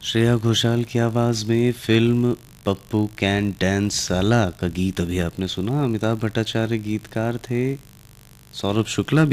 श्रेया घोषाल की आवाज में फिल्म पप्पू कैन डांस साला का गीत अभी आपने सुना। अमिताभ भट्टाचार्य गीतकार थे, सौरभ शुक्ला